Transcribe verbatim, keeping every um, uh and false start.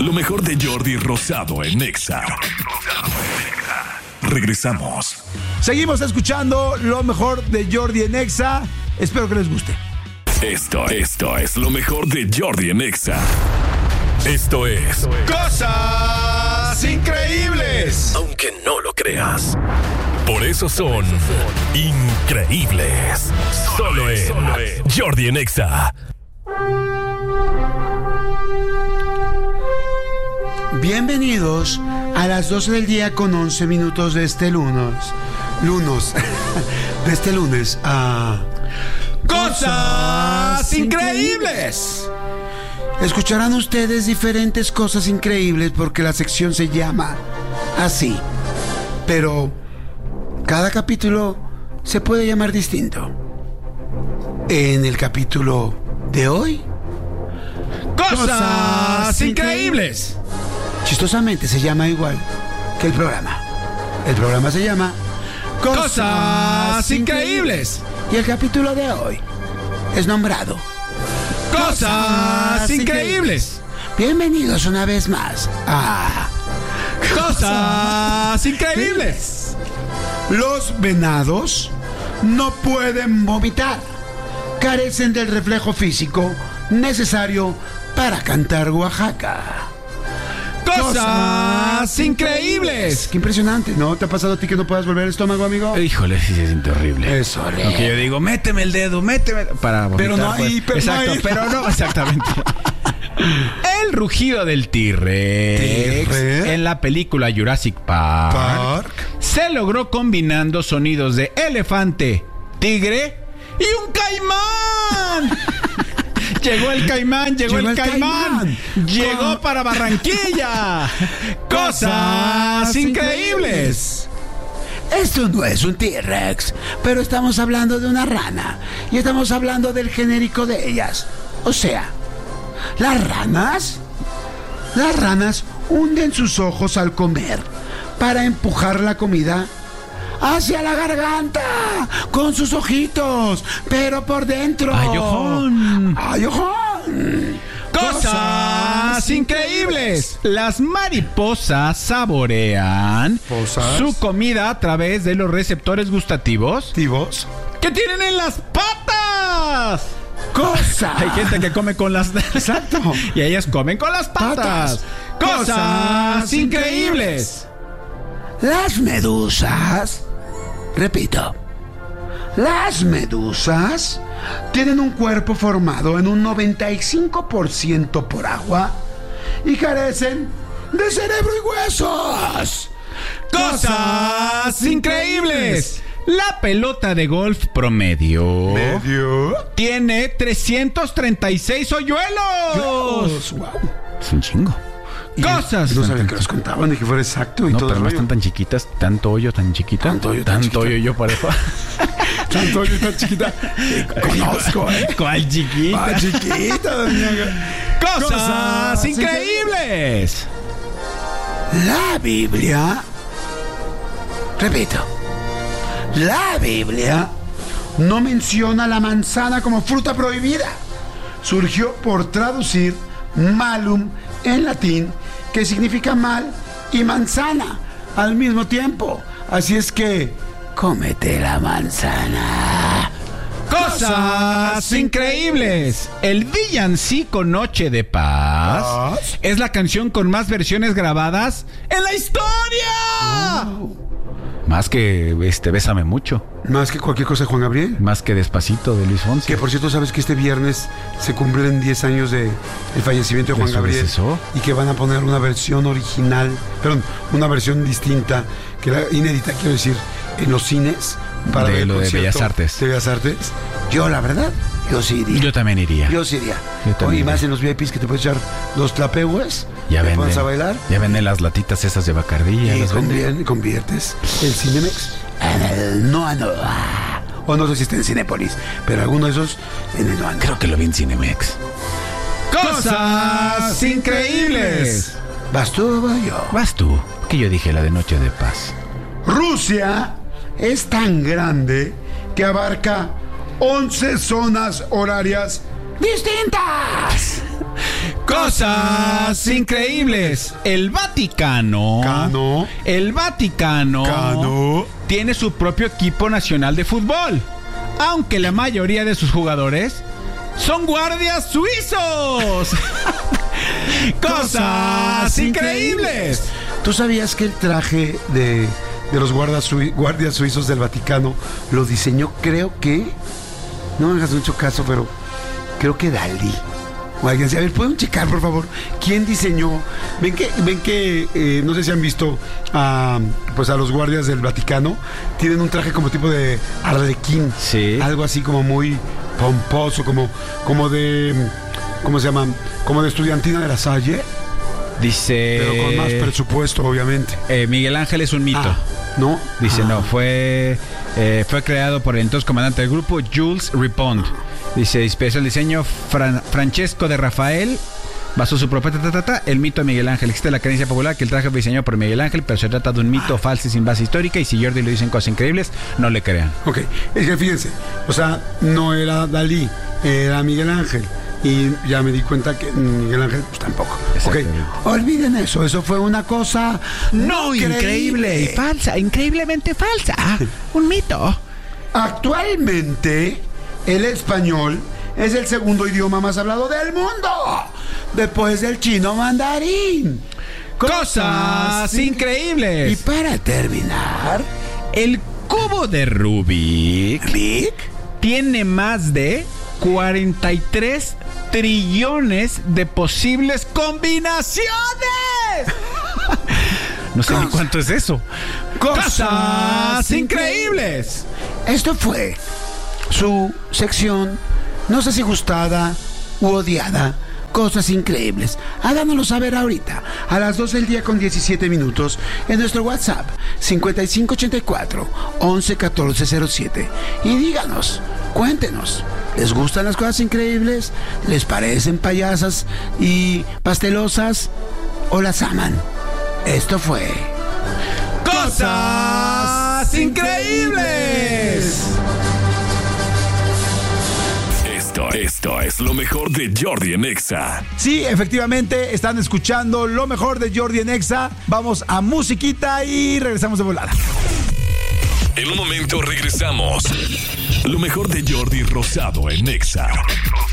Lo mejor de Jordi Rosado en Exa. Regresamos. Seguimos escuchando lo mejor de Jordi en Exa. Espero que les guste. Esto, esto es lo mejor de Jordi en Exa. Esto es Cosas Increíbles. Aunque no lo creas. Por eso son increíbles. Solo en Jordi en Exa. Bienvenidos a las doce del día con once minutos de este lunes. Lunes. De este lunes a... ¡Cosas Increíbles! Escucharán ustedes diferentes cosas increíbles porque la sección se llama así. Pero cada capítulo se puede llamar distinto. En el capítulo de hoy... ¡Cosas Increíbles! Chistosamente se llama igual que el programa. El programa se llama Cosas Increíbles. Y el capítulo de hoy es nombrado Cosas Increíbles. Bienvenidos una vez más a Cosas Increíbles. Los venados no pueden vomitar. Carecen del reflejo físico necesario para cantar Oaxaca. Cosas Increíbles. Qué impresionante, ¿no? ¿Te ha pasado a ti que no puedas volver el estómago, amigo? Híjole, sí se siente horrible. Es horrible. Aunque yo digo, méteme el dedo, méteme para vomitar, Pero no hay, pues. pero Exacto, no hay. pero no, exactamente. El rugido del T-Rex, ¿T-Rex? en la película Jurassic Park, Park se logró combinando sonidos de elefante, tigre y un caimán. Llegó el caimán, llegó, llegó el, el caimán, caimán. Llegó Con... para Barranquilla. Cosas increíbles. Esto no es un T-Rex, pero estamos hablando de una rana. Y estamos hablando del genérico de ellas. O sea, las ranas. Las ranas hunden sus ojos al comer para empujar la comida hacia la garganta con sus ojitos, pero por dentro. ¡Ayojón! ¡Ayojón! ¡Cosas increíbles! Las mariposas saborean ¿Posas? su comida a través de los receptores gustativos ¿Tivos? que tienen en las patas. ¡Cosas! Hay gente que come con las... Exacto. Y ellas comen con las patas. patas. ¡Cosas, Cosas increíbles! Las medusas... Repito, las medusas tienen un cuerpo formado en un noventa y cinco por ciento por agua y carecen de cerebro y huesos. ¡Cosas increíbles! La pelota de golf promedio ¿Medio? tiene trescientos treinta y seis hoyuelos. Wow. Es un chingo. Cosas. No sabía que los contaban y que fuera exacto y no, todo. Pero no están tan chiquitas, tanto hoyo tan chiquita. Tanto hoyo tan Tanto hoyo yo parejo. Tanto hoyo tan chiquita. Conozco, ¿eh? ¿Cuál chiquita? ¿Cuál chiquita, doña? Cosas, Cosas increíbles. La Biblia. Repito. La Biblia no menciona la manzana como fruta prohibida. Surgió por traducir malum en latín, que significa mal y manzana al mismo tiempo. Así es que cómete la manzana. Cosas increíbles. El villancico Noche de Paz ¿Paz? es la canción con más versiones grabadas en la historia. Oh. Más que este Bésame Mucho. Más que cualquier cosa de Juan Gabriel. Más que Despacito de Luis Fonsi. Que por cierto, sabes que este viernes se cumplen diez años de el fallecimiento de Juan Gabriel. Eso? Y que van a poner una versión original, perdón, una versión distinta, que era inédita, quiero decir, en los cines. Para de ver lo de Bellas Artes. De Bellas Artes. Yo, la verdad, yo sí iría. Yo también iría. Yo sí iría. Oye, más en los V I Pes que te puedes echar dos tlapehues. Ya venden. ¿Vas a bailar? Ya venden las latitas esas de Bacardí. Y convier- conviertes el Cinemex en el Noa Noa. O no sé si está en Cinépolis, pero alguno de esos en el Noa Noa. Creo que lo vi en Cinemex. ¡Cosas increíbles! ¿Vas tú o voy yo? Vas tú, que yo dije la de Noche de Paz. Rusia es tan grande que abarca once zonas horarias distintas. Cosas increíbles. El Vaticano. Cano. El Vaticano. Cano. Tiene su propio equipo nacional de fútbol. Aunque la mayoría de sus jugadores son guardias suizos. Cosas increíbles. ¿Tú sabías que el traje de, de los guardas, sui- guardias suizos del Vaticano lo diseñó, creo que, no me hagas mucho caso, pero creo que Dalí? O alguien, a ver, ¿pueden checar, por favor? ¿Quién diseñó? Ven que, ven que eh, no sé si han visto a, pues a los guardias del Vaticano. Tienen un traje como tipo de arlequín. Sí. Algo así como muy pomposo, como, como de, ¿cómo se llama? Como de estudiantina de la Salle. Dice... Pero con más presupuesto, obviamente. Eh, Miguel Ángel es un mito. Ah, ¿no? Dice, Ah. no, fue, eh, fue creado por el entonces comandante del grupo, Jules Ripond. Dice, inspiró el diseño Fran- Francesco de Rafael, basó su propia ta, ta, ta, ta, el mito de Miguel Ángel. Existe la creencia popular que el traje fue diseñado por Miguel Ángel, pero se trata de un mito falso y sin base histórica, y si Jordi le dicen cosas increíbles, no le crean. Ok, es que fíjense, o sea, no era Dalí, era Miguel Ángel. Y ya me di cuenta que Miguel Ángel, pues tampoco. Ok, Exactamente. olviden eso, eso fue una cosa No, increíble y falsa, increíblemente falsa. Un mito. Actualmente, el español es el segundo idioma más hablado del mundo, después del chino mandarín. Cosas increíbles. Y para terminar, El cubo de Rubik Rick, tiene más de cuarenta y tres trillones de posibles combinaciones. No sé ni Cosas- cuánto es eso. Cosas increíbles. esto fue su sección, no sé si gustada u odiada, Cosas Increíbles. Háganoslo saber ahorita, a las doce del día con diecisiete minutos, en nuestro WhatsApp cincuenta y cinco ochenta y cuatro once catorce cero siete. Y díganos, cuéntenos, ¿les gustan las cosas increíbles? ¿Les parecen payasas y pastelosas? ¿O las aman? Esto fue Cosas increíbles. Esto, esto es lo mejor de Jordi en Exa. Sí, efectivamente, están escuchando lo mejor de Jordi en Exa. Vamos a musiquita y regresamos de volada. En un momento regresamos. Lo mejor de Jordi Rosado en Exa.